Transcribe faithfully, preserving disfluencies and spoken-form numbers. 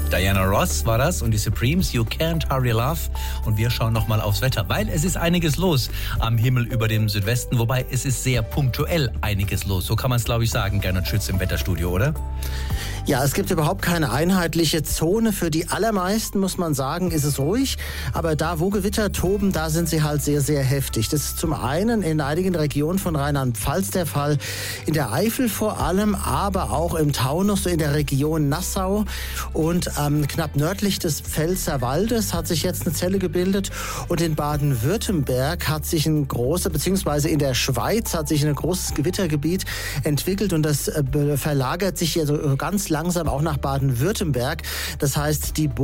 Diana Ross war das und die Supremes, You Can't Hurry Love. Und wir schauen nochmal aufs Wetter, weil es ist einiges los am Himmel über dem Südwesten. Wobei es ist sehr punktuell einiges los. So kann man es, glaube ich, sagen, Gernot Schütz im Wetterstudio, oder? Ja, es gibt überhaupt keine einheitliche Zone. Für die allermeisten, muss man sagen, ist es ruhig. Aber da, wo Gewitter toben, da sind sie halt sehr, sehr heftig. Das ist zum einen in einigen Regionen von Rheinland-Pfalz der Fall, in der Eifel vor allem, aber auch im Taunus, so in der Region Nassau. Und ähm, knapp nördlich des Pfälzerwaldes hat sich jetzt eine Zelle gebildet. Und in Baden-Württemberg hat sich ein großer, beziehungsweise in der Schweiz hat sich ein großes Gewittergebiet entwickelt. Und das äh, verlagert sich hier so ganz langsam auch nach Baden-Württemberg. Das heißt, die